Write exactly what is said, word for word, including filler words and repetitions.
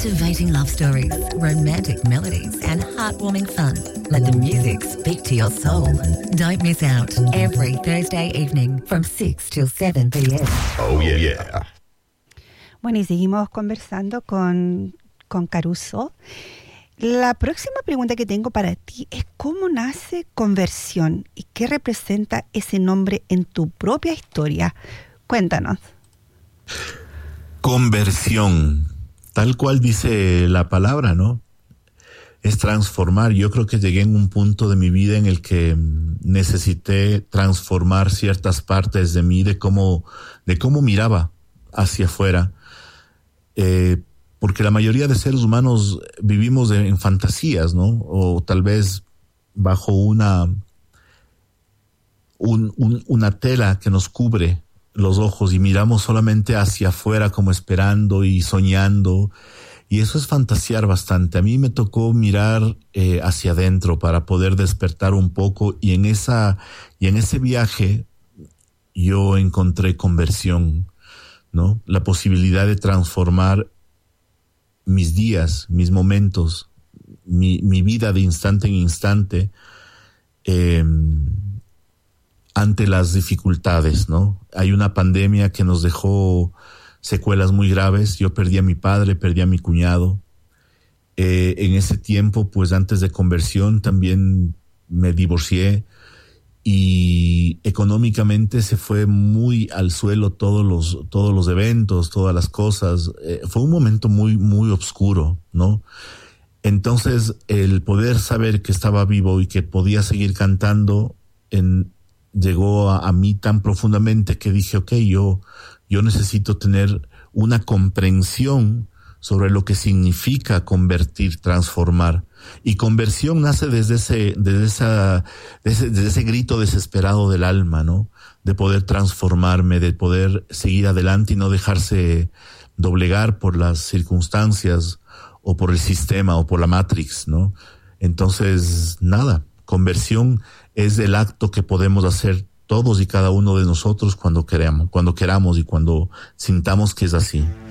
Captivating love stories, romantic melodies, and heartwarming fun. Let the music speak to your soul. Don't miss out every Thursday evening from six till seven p.m. Oh, yeah, yeah. Bueno, y seguimos conversando con, con Caruso. La próxima pregunta que tengo para ti es ¿cómo nace Conversión? ¿Y qué representa ese nombre en tu propia historia? Cuéntanos. Conversión, tal cual dice la palabra, ¿no? Es transformar. Yo creo que llegué en un punto de mi vida en el que necesité transformar ciertas partes de mí, de cómo, de cómo miraba hacia afuera. Eh, porque la mayoría de seres humanos vivimos en, en fantasías, ¿no? O tal vez bajo una, un, un, una tela que nos cubre los ojos y miramos solamente hacia afuera como esperando y soñando. Y eso es fantasear bastante. A mí me tocó mirar eh, hacia adentro para poder despertar un poco y en esa, y en ese viaje yo encontré conversión, ¿no? La posibilidad de transformar mis días, mis momentos, mi, mi vida de instante en instante, eh, ante las dificultades, ¿no? Hay una pandemia que nos dejó secuelas muy graves. Yo perdí a mi padre, perdí a mi cuñado. Eh, en ese tiempo, pues antes de conversión, también me divorcié y económicamente se fue muy al suelo todos los, todos los eventos, todas las cosas. Eh, fue un momento muy, muy oscuro, ¿no? Entonces, el poder saber que estaba vivo y que podía seguir cantando en, llegó a, a mí tan profundamente que dije, ok, yo, yo necesito tener una comprensión sobre lo que significa convertir, transformar. Y conversión nace desde ese, desde esa, desde, desde ese grito desesperado del alma, ¿no? De poder transformarme, de poder seguir adelante y no dejarse doblegar por las circunstancias o por el sistema o por la Matrix, ¿no? Entonces, nada, conversión es el acto que podemos hacer todos y cada uno de nosotros cuando queramos, cuando queramos y cuando sintamos que es así.